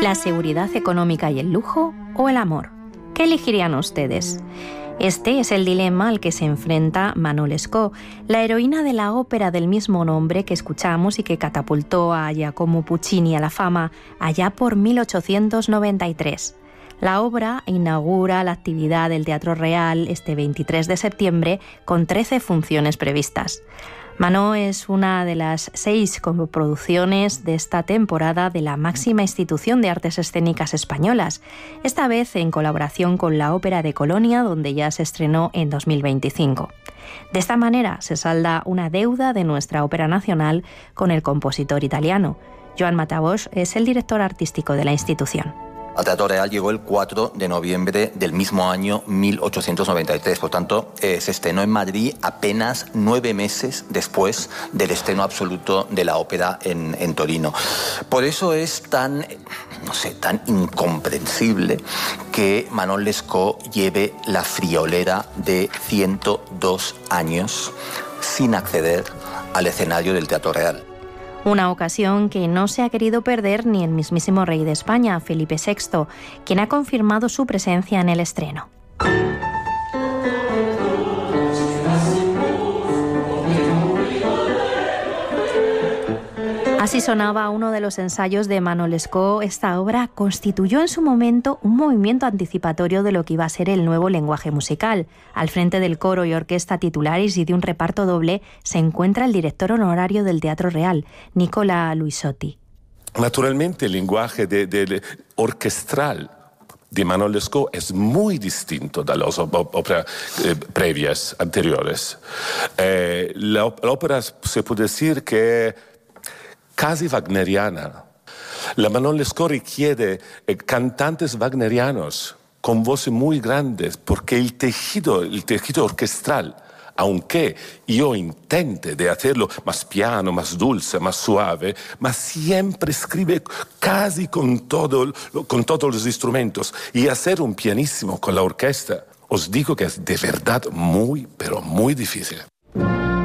¿La seguridad económica y el lujo o el amor? ¿Qué elegirían ustedes? Este es el dilema al que se enfrenta Manon Lescaut, la heroína de la ópera del mismo nombre que escuchamos y que catapultó a Giacomo Puccini a la fama allá por 1893. La obra inaugura la actividad del Teatro Real este 23 de septiembre con 13 funciones previstas. Manon es una de las 6 coproducciones de esta temporada de la máxima institución de artes escénicas españolas, esta vez en colaboración con la Ópera de Colonia, donde ya se estrenó en 2025. De esta manera se salda una deuda de nuestra ópera nacional con el compositor italiano. Joan Matabós es el director artístico de la institución. Al Teatro Real llegó el 4 de noviembre del mismo año 1893, por tanto, se estrenó en Madrid apenas 9 meses después del estreno absoluto de la ópera en Torino. Por eso es tan incomprensible que Manon Lescaut lleve la friolera de 102 años sin acceder al escenario del Teatro Real. Una ocasión que no se ha querido perder ni el mismísimo rey de España, Felipe VI, quien ha confirmado su presencia en el estreno. Así sonaba uno de los ensayos de Manon Lescaut. Esta obra constituyó en su momento un movimiento anticipatorio de lo que iba a ser el nuevo lenguaje musical. Al frente del coro y orquesta titulares y de un reparto doble se encuentra el director honorario del Teatro Real, Nicola Luisotti. Naturalmente el lenguaje orquestral de Manon Lescaut es muy distinto de las óperas previas, anteriores. La ópera se puede decir que casi wagneriana. La Manon Lescaut requiere cantantes wagnerianos con voces muy grandes porque el tejido orquestral, aunque yo intente de hacerlo más piano, más dulce, más suave, mas siempre escribe casi con todos los instrumentos, y hacer un pianissimo con la orquesta, os digo que es de verdad muy, pero muy difícil.